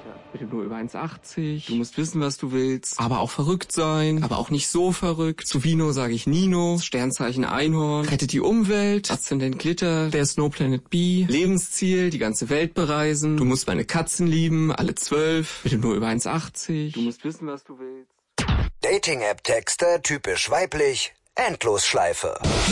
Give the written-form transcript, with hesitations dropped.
Bitte nur über 1,80. Du musst wissen, was du willst. Aber auch verrückt sein. Aber auch nicht so verrückt. Zu Vino sage ich Nino. Sternzeichen Einhorn. Rettet die Umwelt. Aszendent Glitter. Der Snow Planet B. Lebensziel. Die ganze Welt bereisen. Du musst meine Katzen lieben. Alle 12. Bitte nur über 1,80. Du musst wissen, was du willst. Dating-App-Texte typisch weiblich. Endlosschleife.